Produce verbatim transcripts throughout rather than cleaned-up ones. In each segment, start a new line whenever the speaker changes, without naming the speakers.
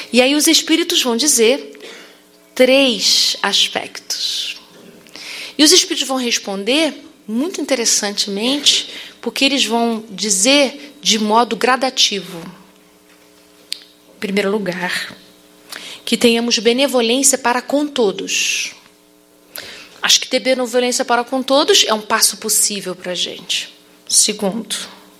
E aí os espíritos vão dizer três aspectos. E os espíritos vão responder muito interessantemente, porque eles vão dizer de modo gradativo. Em primeiro lugar, que tenhamos benevolência para com todos. Acho que ter benevolência para com todos é um passo possível para a gente. Segundo,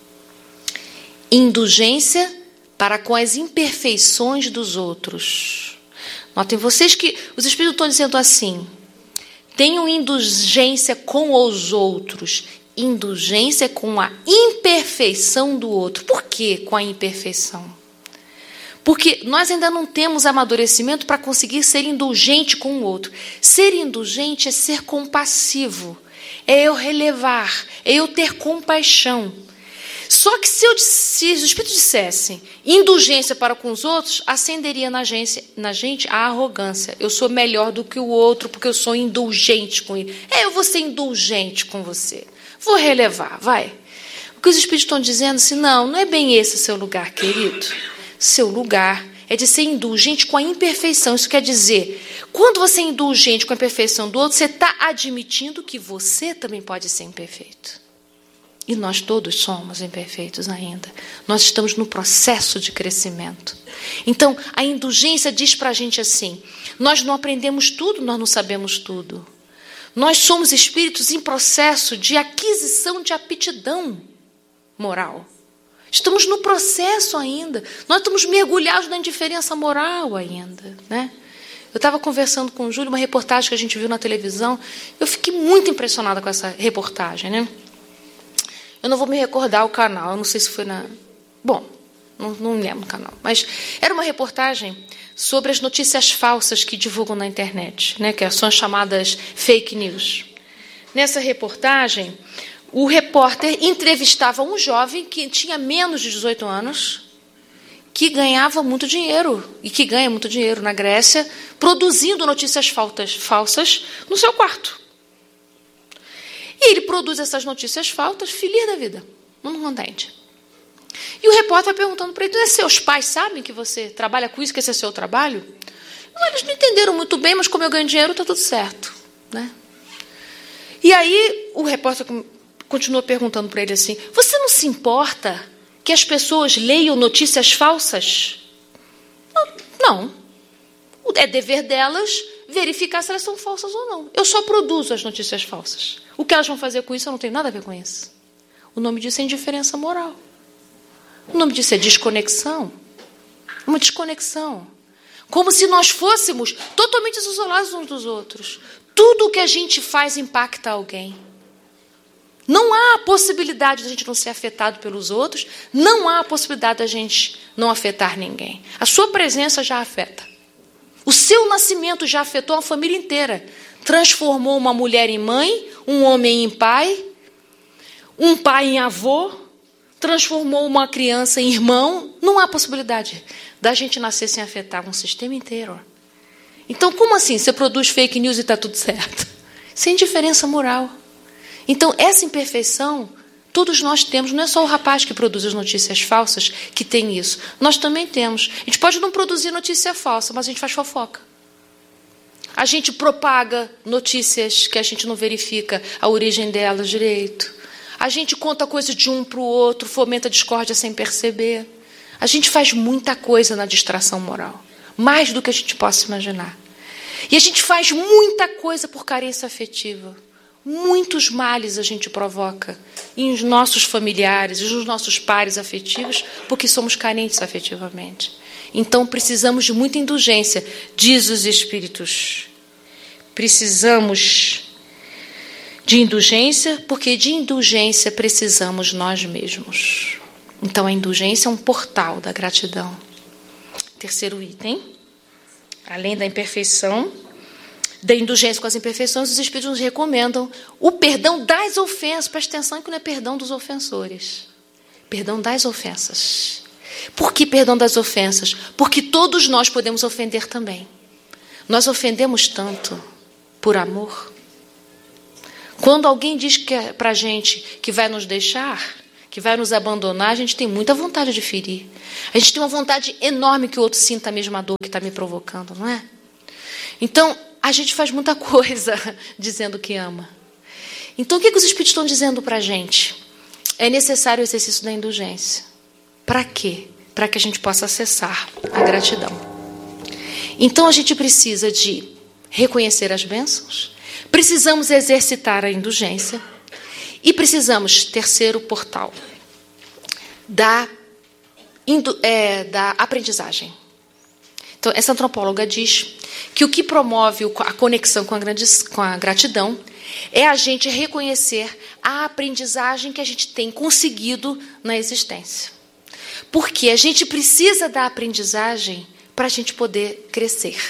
indulgência para com as imperfeições dos outros. Notem vocês que os espíritos estão dizendo assim: tenham indulgência com os outros, indulgência com a imperfeição do outro. Por que com a imperfeição? Porque nós ainda não temos amadurecimento para conseguir ser indulgente com o outro. Ser indulgente é ser compassivo, é eu relevar, é eu ter compaixão. Só que se, eu, se os espíritos dissessem indulgência para com os outros, acenderia na gente, na gente a arrogância. Eu sou melhor do que o outro porque eu sou indulgente com ele. É, eu vou ser indulgente com você. Vou relevar, vai. O que os espíritos estão dizendo assim, não, não é bem esse o seu lugar, querido. Seu lugar é de ser indulgente com a imperfeição. Isso quer dizer, quando você é indulgente com a imperfeição do outro, você está admitindo que você também pode ser imperfeito. E nós todos somos imperfeitos ainda. Nós estamos no processo de crescimento. Então, a indulgência diz para a gente assim, nós não aprendemos tudo, nós não sabemos tudo. Nós somos espíritos em processo de aquisição de aptidão moral. Estamos no processo ainda. Nós estamos mergulhados na indiferença moral ainda, né? Eu estava conversando com o Júlio, uma reportagem que a gente viu na televisão. Eu fiquei muito impressionada com essa reportagem, né? Eu não vou me recordar o canal, eu não sei se foi na... Bom, não, não lembro o canal. Mas era uma reportagem sobre as notícias falsas que divulgam na internet, né? Que são as chamadas fake news. Nessa reportagem, o repórter entrevistava um jovem que tinha menos de dezoito anos, que ganhava muito dinheiro, e que ganha muito dinheiro na Grécia, produzindo notícias falsas no seu quarto. E ele produz essas notícias falsas, feliz da vida, muito contente. E o repórter vai perguntando para ele, seus pais sabem que você trabalha com isso, que esse é seu trabalho? Eles não entenderam muito bem, mas como eu ganho dinheiro, está tudo certo, né? E aí o repórter continua perguntando para ele assim, você não se importa que as pessoas leiam notícias falsas? Não. É dever delas verificar se elas são falsas ou não. Eu só produzo as notícias falsas. O que elas vão fazer com isso, eu não tenho nada a ver com isso. O nome disso é indiferença moral. O nome disso é desconexão. Uma desconexão. Como se nós fôssemos totalmente isolados uns dos outros. Tudo o que a gente faz impacta alguém. Não há a possibilidade de a gente não ser afetado pelos outros, não há a possibilidade de a gente não afetar ninguém. A sua presença já afeta. O seu nascimento já afetou a família inteira. Transformou uma mulher em mãe, um homem em pai, um pai em avô, transformou uma criança em irmão. Não há possibilidade da gente nascer sem afetar um sistema inteiro. Então, como assim? Você produz fake news e está tudo certo? Sem diferença moral. Então, essa imperfeição, todos nós temos. Não é só o rapaz que produz as notícias falsas que tem isso. Nós também temos. A gente pode não produzir notícia falsa, mas a gente faz fofoca. A gente propaga notícias que a gente não verifica a origem delas direito. A gente conta coisas de um para o outro, fomenta discórdia sem perceber. A gente faz muita coisa na distração moral. Mais do que a gente possa imaginar. E a gente faz muita coisa por carência afetiva. Muitos males a gente provoca em nossos familiares, nos nossos pares afetivos, porque somos carentes afetivamente. Então, precisamos de muita indulgência, diz os espíritos. Precisamos de indulgência, porque de indulgência precisamos nós mesmos. Então, a indulgência é um portal da gratidão. Terceiro item, além da imperfeição, da indulgência com as imperfeições, os espíritos nos recomendam o perdão das ofensas. Preste atenção que não é perdão dos ofensores. Perdão das ofensas. Por que perdão das ofensas? Porque todos nós podemos ofender também. Nós ofendemos tanto por amor. Quando alguém diz que é para a gente que vai nos deixar, que vai nos abandonar, a gente tem muita vontade de ferir. A gente tem uma vontade enorme que o outro sinta a mesma dor que está me provocando, não é? Então, a gente faz muita coisa dizendo que ama. Então, o que, que os Espíritos estão dizendo para a gente? É necessário o exercício da indulgência. Para quê? Para que a gente possa acessar a gratidão. Então, a gente precisa de reconhecer as bênçãos, precisamos exercitar a indulgência e precisamos, terceiro portal, da, é, da aprendizagem. Então, essa antropóloga diz que o que promove a conexão com a, com a gratidão é a gente reconhecer a aprendizagem que a gente tem conseguido na existência. Porque a gente precisa da aprendizagem para a gente poder crescer.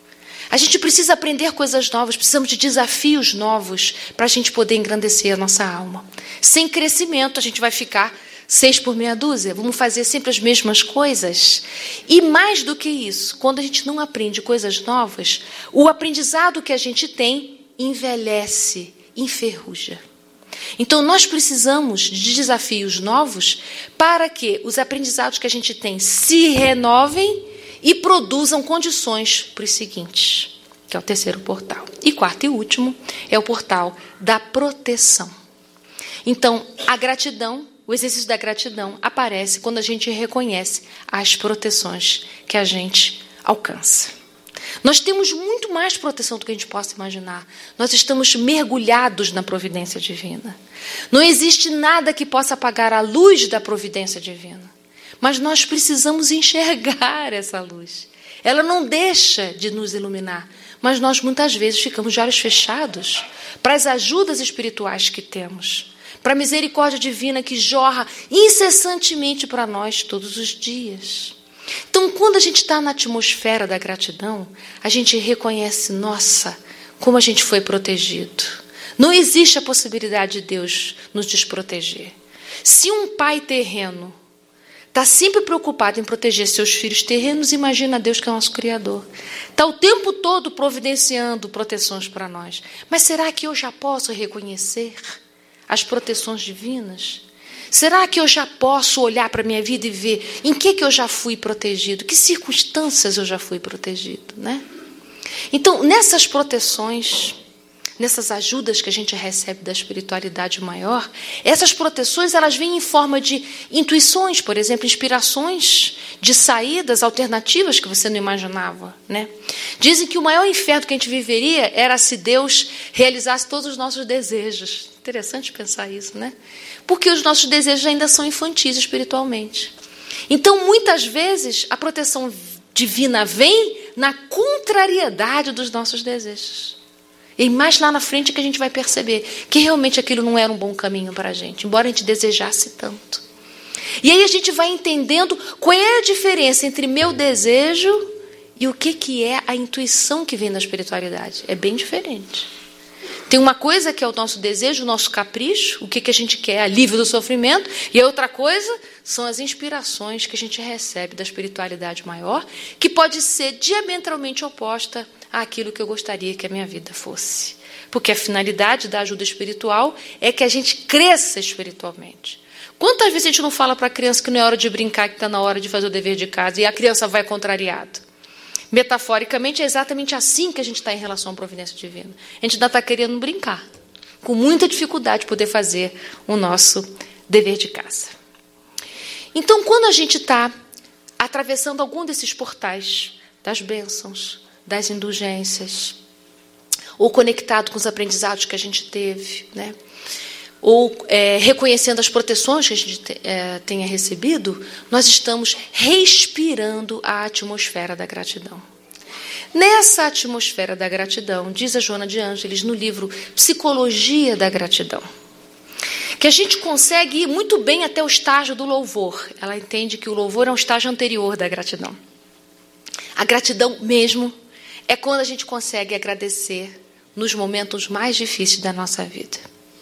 A gente precisa aprender coisas novas, precisamos de desafios novos para a gente poder engrandecer a nossa alma. Sem crescimento, a gente vai ficar seis por meia dúzia, vamos fazer sempre as mesmas coisas. E mais do que isso, quando a gente não aprende coisas novas, o aprendizado que a gente tem envelhece, enferruja. Então, nós precisamos de desafios novos para que os aprendizados que a gente tem se renovem e produzam condições para os seguintes, que é o terceiro portal. E quarto e último é o portal da proteção. Então, a gratidão, o exercício da gratidão aparece quando a gente reconhece as proteções que a gente alcança. Nós temos muito mais proteção do que a gente possa imaginar. Nós estamos mergulhados na providência divina. Não existe nada que possa apagar a luz da providência divina. Mas nós precisamos enxergar essa luz. Ela não deixa de nos iluminar, mas nós muitas vezes ficamos de olhos fechados para as ajudas espirituais que temos, para a misericórdia divina que jorra incessantemente para nós todos os dias. Então, quando a gente está na atmosfera da gratidão, a gente reconhece, nossa, como a gente foi protegido. Não existe a possibilidade de Deus nos desproteger. Se um pai terreno está sempre preocupado em proteger seus filhos terrenos, imagina Deus que é o nosso Criador. Está o tempo todo providenciando proteções para nós. Mas será que eu já posso reconhecer as proteções divinas? Será que eu já posso olhar para a minha vida e ver em que, que eu já fui protegido? Que circunstâncias eu já fui protegido, né? Então, nessas proteções, nessas ajudas que a gente recebe da espiritualidade maior, essas proteções elas vêm em forma de intuições, por exemplo, inspirações de saídas alternativas que você não imaginava, né? Dizem que o maior inferno que a gente viveria era se Deus realizasse todos os nossos desejos. Interessante pensar isso, né? Porque os nossos desejos ainda são infantis espiritualmente. Então, muitas vezes, a proteção divina vem na contrariedade dos nossos desejos. E mais lá na frente que a gente vai perceber que realmente aquilo não era um bom caminho para a gente, embora a gente desejasse tanto. E aí a gente vai entendendo qual é a diferença entre meu desejo e o que, que é a intuição que vem da espiritualidade. É bem diferente. Tem uma coisa que é o nosso desejo, o nosso capricho, o que, que a gente quer, alívio do sofrimento, e a outra coisa são as inspirações que a gente recebe da espiritualidade maior, que pode ser diametralmente oposta àquilo que eu gostaria que a minha vida fosse. Porque a finalidade da ajuda espiritual é que a gente cresça espiritualmente. Quantas vezes a gente não fala para a criança que não é hora de brincar, que está na hora de fazer o dever de casa, e a criança vai contrariado? Metaforicamente, é exatamente assim que a gente está em relação à providência divina. A gente ainda está querendo brincar, com muita dificuldade de poder fazer o nosso dever de casa. Então, quando a gente está atravessando algum desses portais das bênçãos, das indulgências, ou conectado com os aprendizados que a gente teve, né? ou é, reconhecendo as proteções que a gente é, tenha recebido, nós estamos respirando a atmosfera da gratidão. Nessa atmosfera da gratidão, diz a Joana de Ângeles no livro Psicologia da Gratidão, que a gente consegue ir muito bem até o estágio do louvor. Ela entende que o louvor é um estágio anterior da gratidão. A gratidão mesmo é quando a gente consegue agradecer nos momentos mais difíceis da nossa vida.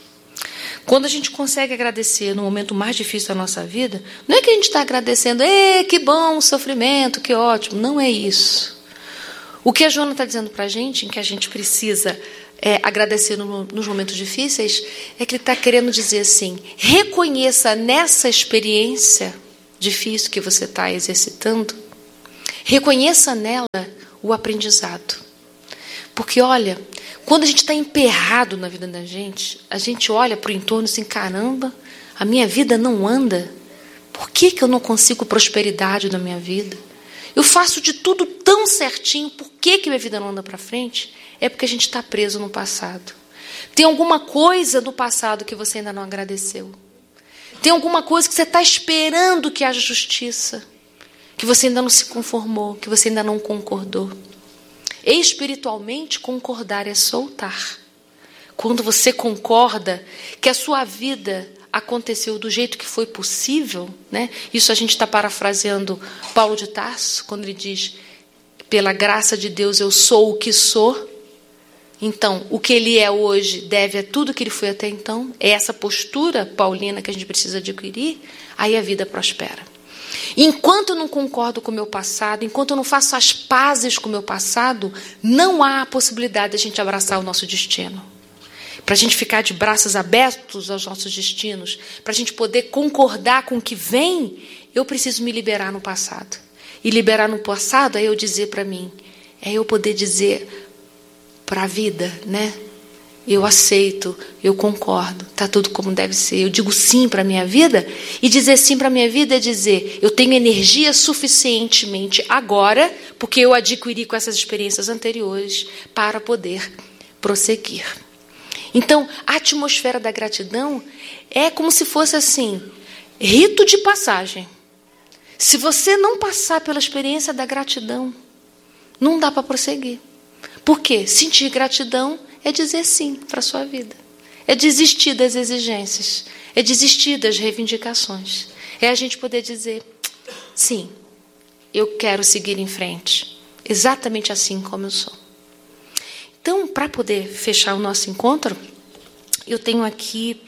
Quando a gente consegue agradecer no momento mais difícil da nossa vida, não é que a gente está agradecendo, Ê, que bom, sofrimento, que ótimo. Não é isso. O que a Joana está dizendo para a gente é que a gente precisa é, agradecer no, nos momentos difíceis, é que ele está querendo dizer assim, reconheça nessa experiência difícil que você está exercitando, reconheça nela o aprendizado. Porque, olha, quando a gente está emperrado na vida da gente, a gente olha para o entorno e diz assim, caramba, a minha vida não anda. Por que, que eu não consigo prosperidade na minha vida? Eu faço de tudo tão certinho, por que, que minha vida não anda para frente? É porque a gente está preso no passado. Tem alguma coisa do passado que você ainda não agradeceu. Tem alguma coisa que você está esperando que haja justiça, que você ainda não se conformou, que você ainda não concordou. Espiritualmente, concordar é soltar. Quando você concorda que a sua vida aconteceu do jeito que foi possível, né? Isso a gente está parafraseando Paulo de Tarso, quando ele diz, pela graça de Deus eu sou o que sou. Então, o que ele é hoje deve a tudo que ele foi até então. É essa postura paulina que a gente precisa adquirir, aí a vida prospera. Enquanto eu não concordo com o meu passado, enquanto eu não faço as pazes com o meu passado, não há a possibilidade de a gente abraçar o nosso destino. Para a gente ficar de braços abertos aos nossos destinos, para a gente poder concordar com o que vem, eu preciso me liberar no passado. E liberar no passado é eu dizer para mim, é eu poder dizer para a vida, né? Eu aceito, eu concordo, está tudo como deve ser. Eu digo sim para a minha vida, e dizer sim para a minha vida é dizer, eu tenho energia suficientemente agora, porque eu adquiri com essas experiências anteriores, para poder prosseguir. Então, a atmosfera da gratidão é como se fosse assim, rito de passagem. Se você não passar pela experiência da gratidão, não dá para prosseguir. Por quê? Sentir gratidão é dizer sim para a sua vida. É desistir das exigências. É desistir das reivindicações. É a gente poder dizer, sim, eu quero seguir em frente. Exatamente assim como eu sou. Então, para poder fechar o nosso encontro, eu tenho aqui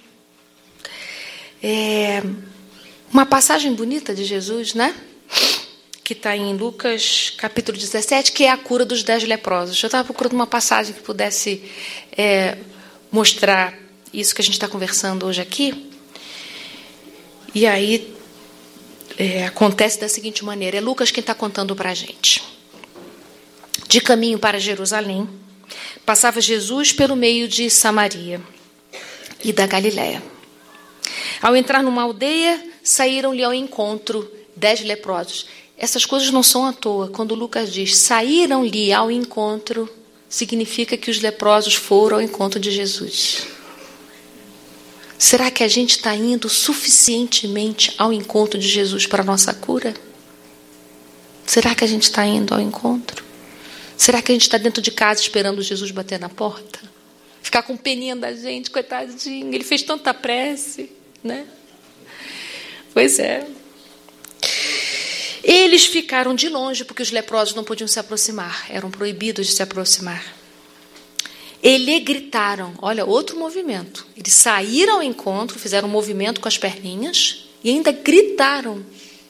é, uma passagem bonita de Jesus, né? Que está em Lucas, capítulo dezessete, que é a cura dos dez leprosos. Eu estava procurando uma passagem que pudesse é, mostrar isso que a gente está conversando hoje aqui. E aí é, acontece da seguinte maneira. É Lucas quem está contando para a gente. De caminho para Jerusalém, passava Jesus pelo meio de Samaria e da Galiléia. Ao entrar numa aldeia, saíram-lhe ao encontro dez leprosos. Essas coisas não são à toa. Quando Lucas diz, saíram-lhe ao encontro, significa que os leprosos foram ao encontro de Jesus. Será que a gente está indo suficientemente ao encontro de Jesus para a nossa cura? Será que a gente está indo ao encontro? Será que a gente está dentro de casa esperando Jesus bater na porta? Ficar com peninha da gente, coitadinho, ele fez tanta prece, né? Pois é. Eles ficaram de longe, porque os leprosos não podiam se aproximar, eram proibidos de se aproximar. Eles gritaram, olha, outro movimento. Eles saíram ao encontro, fizeram um movimento com as perninhas e ainda gritaram.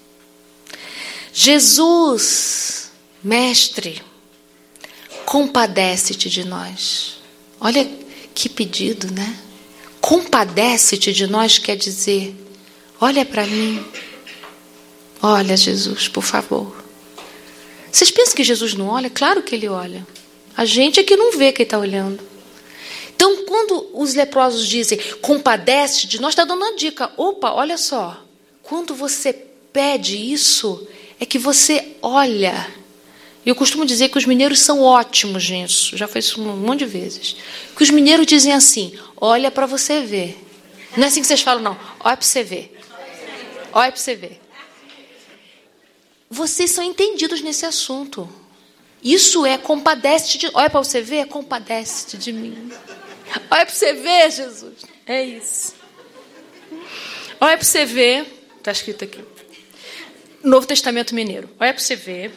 Jesus, mestre, compadece-te de nós. Olha que pedido, né? Compadece-te de nós quer dizer, olha para mim. Olha, Jesus, por favor. Vocês pensam que Jesus não olha? Claro que ele olha. A gente é que não vê quem está olhando. Então, quando os leprosos dizem, compadece de nós, está dando uma dica. Opa, olha só. Quando você pede isso, é que você olha. Eu costumo dizer que os mineiros são ótimos nisso. Já foi isso um monte de vezes. Que os mineiros dizem assim, olha para você ver. Não é assim que vocês falam, não. Olha para você ver. Olha para você ver. Vocês são entendidos nesse assunto. Isso é compadece-te de... Olha para você ver, compadece-te de mim. Olha para você ver, Jesus. É isso. Olha para você ver. Está escrito aqui. Novo Testamento Mineiro. Olha para você ver.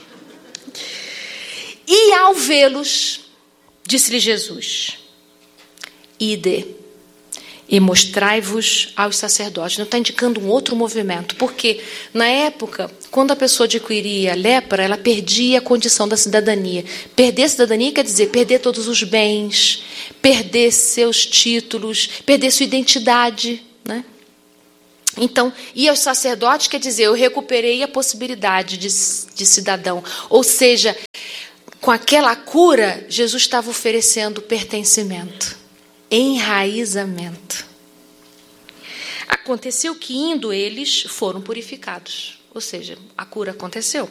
E ao vê-los, disse-lhe Jesus, ide e mostrai-vos aos sacerdotes. Não está indicando um outro movimento, porque na época, quando a pessoa adquiria lepra, ela perdia a condição da cidadania. Perder a cidadania quer dizer perder todos os bens, perder seus títulos, perder sua identidade, né? Então, ir aos sacerdotes quer dizer, eu recuperei a possibilidade de, de cidadão. Ou seja, com aquela cura, Jesus estava oferecendo pertencimento, enraizamento. Aconteceu que, indo eles, foram purificados. Ou seja, a cura aconteceu.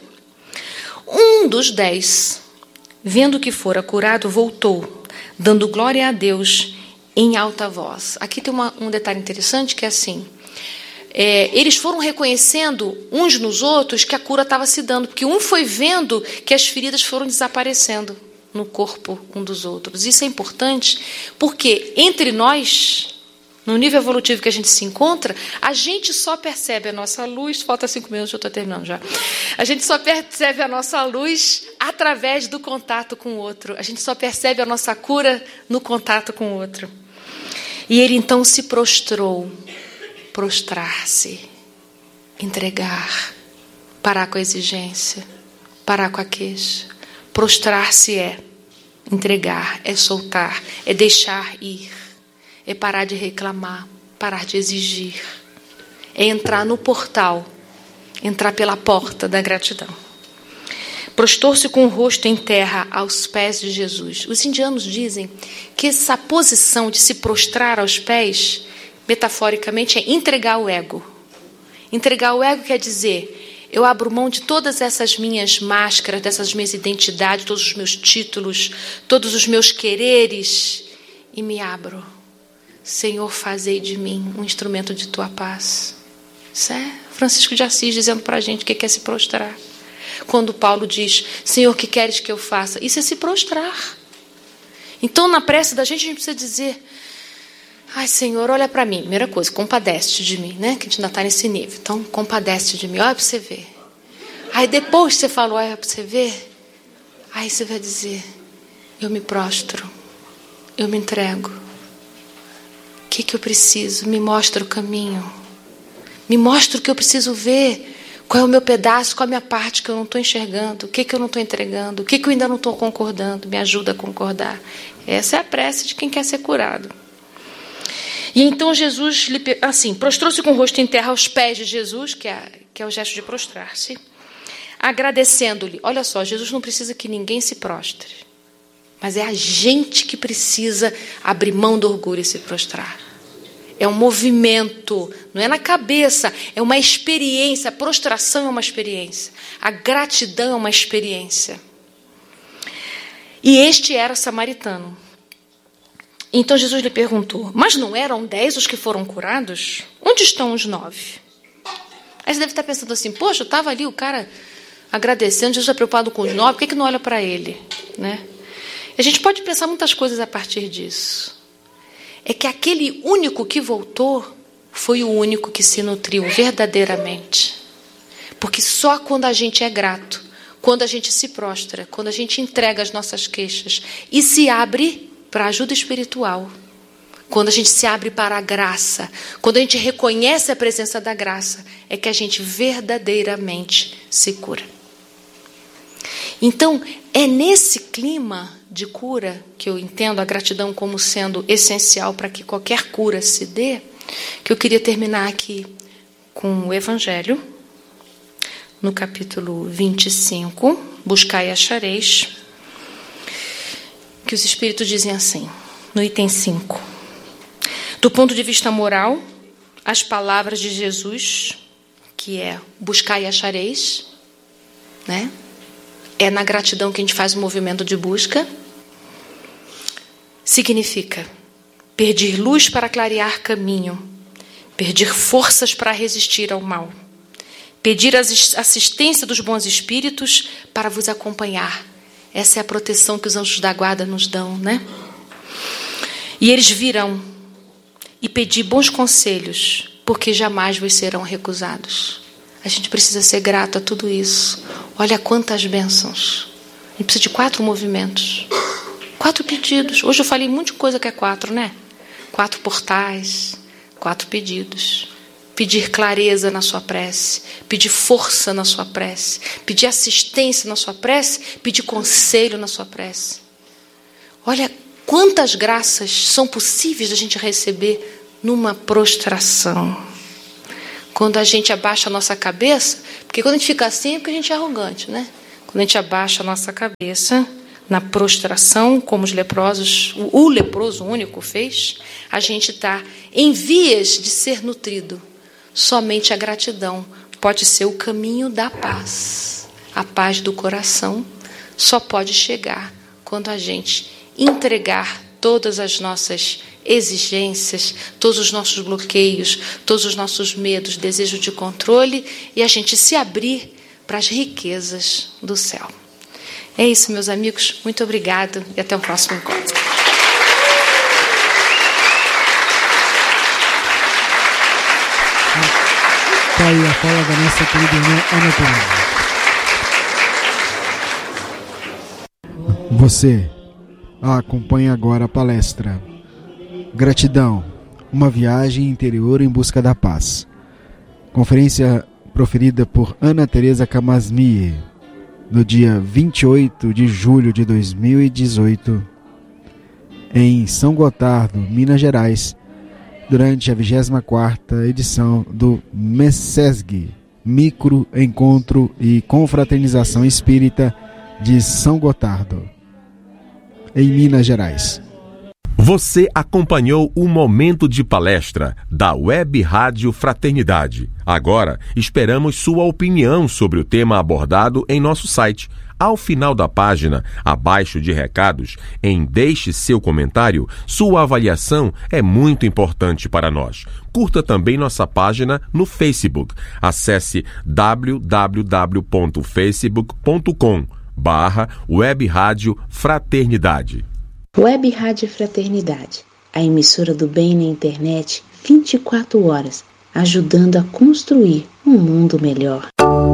Um dos dez, vendo que fora curado, voltou, dando glória a Deus em alta voz. Aqui tem uma, um detalhe interessante, que é assim... É, eles foram reconhecendo uns nos outros que a cura estava se dando, porque um foi vendo que as feridas foram desaparecendo no corpo um dos outros. Isso é importante, porque entre nós, no nível evolutivo que a gente se encontra, a gente só percebe a nossa luz, falta cinco minutos, eu estou terminando já, a gente só percebe a nossa luz através do contato com o outro, a gente só percebe a nossa cura no contato com o outro. E ele então se prostrou. Prostrar-se, entregar, parar com a exigência, parar com a queixa. Prostrar-se é entregar, é soltar, é deixar ir, é parar de reclamar, parar de exigir, é entrar no portal, entrar pela porta da gratidão. Prostou-se com o rosto em terra aos pés de Jesus. Os indianos dizem que essa posição de se prostrar aos pés, metaforicamente, é entregar o ego. Entregar o ego quer dizer, eu abro mão de todas essas minhas máscaras, dessas minhas identidades, todos os meus títulos, todos os meus quereres, e me abro. Senhor, fazei de mim um instrumento de tua paz. Isso é Francisco de Assis dizendo para a gente que quer se prostrar. Quando Paulo diz, Senhor, o que queres que eu faça? Isso é se prostrar. Então, na prece da gente, a gente precisa dizer, ai, Senhor, olha para mim. Primeira coisa, compadece de mim, né? Que a gente ainda está nesse nível. Então, compadece de mim, olha para você ver. Aí depois você falou, olha para você ver. Aí você vai dizer, eu me prostro, eu me entrego. O que, que eu preciso? Me mostra o caminho. Me mostra o que eu preciso ver. Qual é o meu pedaço, qual é a minha parte que eu não estou enxergando, o que, que eu não estou entregando, o que, que eu ainda não estou concordando. Me ajuda a concordar. Essa é a prece de quem quer ser curado. E então Jesus, assim, prostrou-se com o rosto em terra aos pés de Jesus, que é, que é o gesto de prostrar-se, agradecendo-lhe. Olha só, Jesus não precisa que ninguém se prostre, mas é a gente que precisa abrir mão do orgulho e se prostrar. É um movimento, não é na cabeça, é uma experiência. A prostração é uma experiência, a gratidão é uma experiência. E este era samaritano. Então Jesus lhe perguntou, mas não eram dez os que foram curados? Onde estão os nove? Aí você deve estar pensando assim, poxa, estava ali o cara agradecendo, Jesus está preocupado com os nove, por que, que não olha para ele? Né? A gente pode pensar muitas coisas a partir disso. É que aquele único que voltou foi o único que se nutriu verdadeiramente. Porque só quando a gente é grato, quando a gente se prostra, quando a gente entrega as nossas queixas e se abre para a ajuda espiritual, quando a gente se abre para a graça, quando a gente reconhece a presença da graça, é que a gente verdadeiramente se cura. Então, é nesse clima de cura, que eu entendo a gratidão como sendo essencial para que qualquer cura se dê, que eu queria terminar aqui com o Evangelho, no capítulo vinte e cinco, buscai e achareis, que os Espíritos dizem assim, no item cinco. Do ponto de vista moral, as palavras de Jesus, que é buscai e achareis, né? É na gratidão que a gente faz o movimento de busca, significa pedir luz para clarear caminho, pedir forças para resistir ao mal, pedir a assistência dos bons espíritos para vos acompanhar. Essa é a proteção que os anjos da guarda nos dão, né? E eles virão e pedir bons conselhos, porque jamais vos serão recusados. A gente precisa ser grato a tudo isso. Olha quantas bênçãos. A gente precisa de quatro movimentos. Quatro pedidos. Hoje eu falei muita coisa que é quatro, né? quatro portais, quatro pedidos. Pedir clareza na sua prece, pedir força na sua prece, pedir assistência na sua prece, pedir conselho na sua prece. Olha quantas graças são possíveis da gente receber numa prostração. Quando a gente abaixa a nossa cabeça, porque quando a gente fica assim é porque a gente é arrogante, né? Quando a gente abaixa a nossa cabeça na prostração, como os leprosos, o leproso único fez, a gente está em vias de ser nutrido. Somente a gratidão pode ser o caminho da paz. A paz do coração só pode chegar quando a gente entregar todas as nossas exigências, todos os nossos bloqueios, todos os nossos medos, desejo de controle, e a gente se abrir para as riquezas do céu. É isso, meus amigos. Muito obrigado e até o próximo encontro.
Está aí a fala da nossa querida irmã Ana Teresa. Você acompanha agora a palestra Gratidão, uma viagem interior em busca da paz. Conferência proferida por Ana Teresa Camasmie, no dia vinte e oito de julho de dois mil e dezoito, em São Gotardo, Minas Gerais, durante a vigésima quarta edição do MESESG, Micro Encontro e Confraternização Espírita de São Gotardo, em Minas Gerais.
Você acompanhou o momento de palestra da Web Rádio Fraternidade. Agora, esperamos sua opinião sobre o tema abordado em nosso site. Ao final da página, abaixo de recados, em Deixe seu comentário, sua avaliação é muito importante para nós. Curta também nossa página no Facebook. Acesse w w w ponto facebook ponto com barra Web Rádio Fraternidade.
Web Rádio Fraternidade, a emissora do bem na internet, vinte e quatro horas, ajudando a construir um mundo melhor.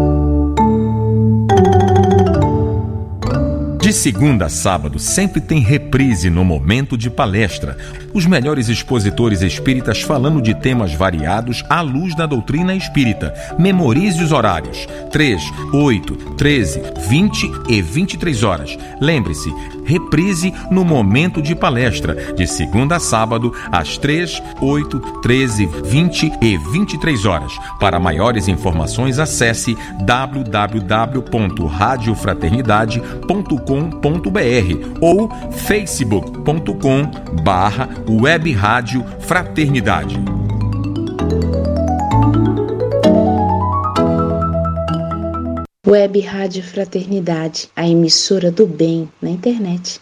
De segunda a sábado, sempre tem reprise no momento de palestra. Os melhores expositores espíritas falando de temas variados à luz da doutrina espírita. Memorize os horários: três, oito, treze, vinte e vinte e três horas. Lembre-se, reprise no momento de palestra, de segunda a sábado, às três, oito, treze, vinte e vinte e três horas. Para maiores informações, acesse w w w ponto rádio fraternidade ponto com ponto b r ou facebook ponto com barra Web Rádio Fraternidade.
Web Rádio Fraternidade, a emissora do bem na internet.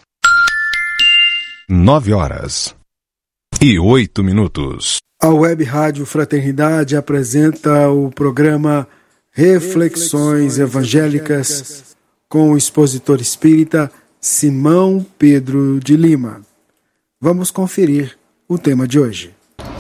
Nove horas e oito minutos.
A Web Rádio Fraternidade apresenta o programa Reflexões Evangélicas com o expositor espírita Simão Pedro de Lima. Vamos conferir o tema de hoje.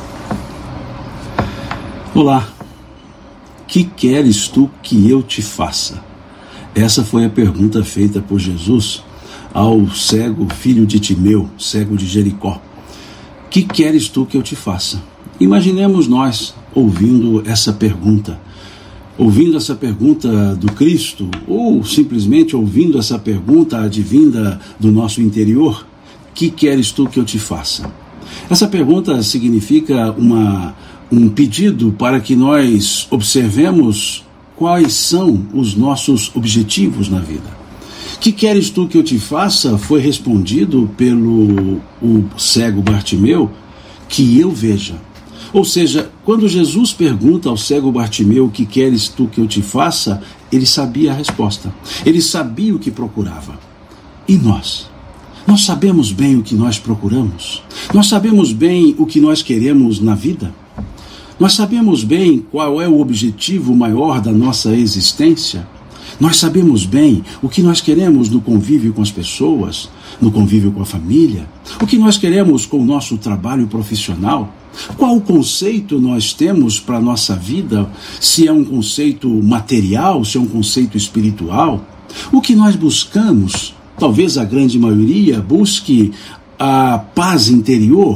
Olá, que queres tu que eu te faça? Essa foi a pergunta feita por Jesus ao cego filho de Timeu, cego de Jericó. Que queres tu que eu te faça? Imaginemos nós ouvindo essa pergunta. Ouvindo essa pergunta do Cristo, ou simplesmente ouvindo essa pergunta advinda do nosso interior: que queres tu que eu te faça? Essa pergunta significa uma, um pedido para que nós observemos quais são os nossos objetivos na vida. Que queres tu que eu te faça? Foi respondido pelo o cego Bartimeu: que eu veja. Ou seja, quando Jesus pergunta ao cego Bartimeu: que queres tu que eu te faça? Ele sabia a resposta. Ele sabia o que procurava. E nós? Nós sabemos bem o que nós procuramos? Nós sabemos bem o que nós queremos na vida? Nós sabemos bem qual é o objetivo maior da nossa existência? Nós sabemos bem o que nós queremos no convívio com as pessoas, no convívio com a família? O que nós queremos com o nosso trabalho profissional? Qual o conceito nós temos para a nossa vida? Se é um conceito material, se é um conceito espiritual? O que nós buscamos? Talvez a grande maioria busque a paz interior,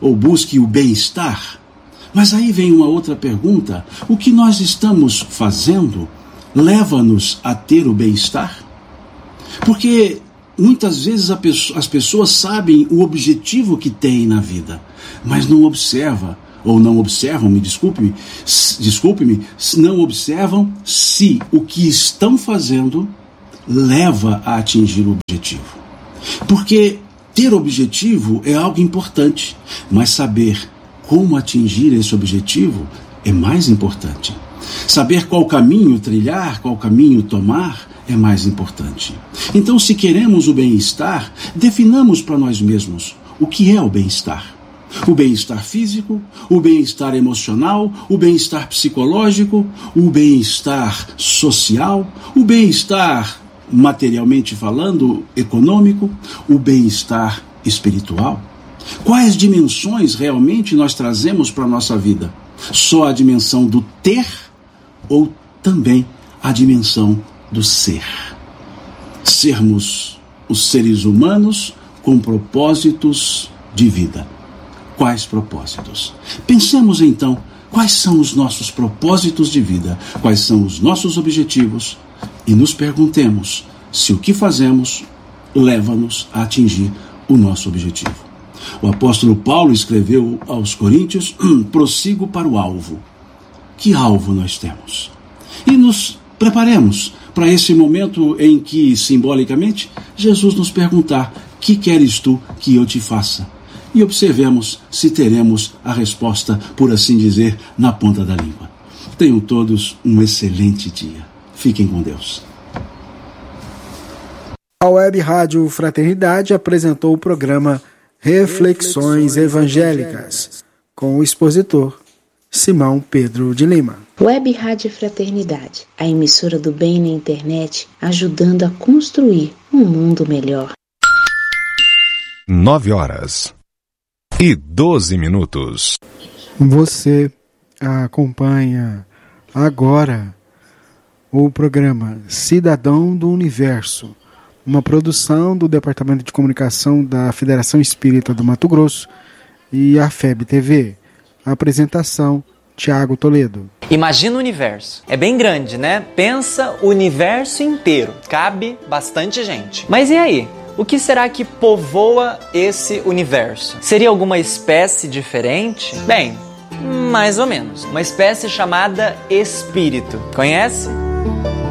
ou busque o bem-estar. Mas aí vem uma outra pergunta: o que nós estamos fazendo leva-nos a ter o bem-estar? Porque muitas vezes a pessoa, as pessoas sabem o objetivo que têm na vida, mas não observam, ou não observam, me desculpe-me, desculpe-me, não observam se o que estão fazendo leva a atingir o objetivo. Porque ter objetivo é algo importante, mas saber como atingir esse objetivo é mais importante. Saber qual caminho trilhar, qual caminho tomar é mais importante. Então, se queremos o bem-estar, definamos para nós mesmos o que é o bem-estar. O bem-estar físico, o bem-estar emocional, o bem-estar psicológico, o bem-estar social, o bem-estar materialmente falando, econômico, o bem-estar espiritual. Quais dimensões realmente nós trazemos para a nossa vida? Só a dimensão do ter ou também a dimensão do ser? Sermos os seres humanos com propósitos de vida. Quais propósitos? Pensemos então, quais são os nossos propósitos de vida? Quais são os nossos objetivos? E nos perguntemos se o que fazemos leva-nos a atingir o nosso objetivo. O apóstolo Paulo escreveu aos Coríntios: prossigo para o alvo. Que alvo nós temos? E nos preparemos para esse momento em que, simbolicamente, Jesus nos perguntar: que queres tu que eu te faça? E observemos se teremos a resposta, por assim dizer, na ponta da língua. Tenham todos um excelente dia. Fiquem com Deus.
A Web Rádio Fraternidade apresentou o programa Reflexões Evangélicas, com o expositor Simão Pedro de Lima.
Web Rádio Fraternidade, a emissora do bem na internet, ajudando a construir um mundo melhor.
Nove horas e doze minutos.
Você acompanha agora o programa Cidadão do Universo, uma produção do Departamento de Comunicação da Federação Espírita do Mato Grosso e a F E B T V. A apresentação, Tiago Toledo.
Imagina o universo. É bem grande, né? Pensa o universo inteiro. Cabe bastante gente. Mas e aí? O que será que povoa esse universo? Seria alguma espécie diferente? Bem, mais ou menos. Uma espécie chamada espírito. Conhece?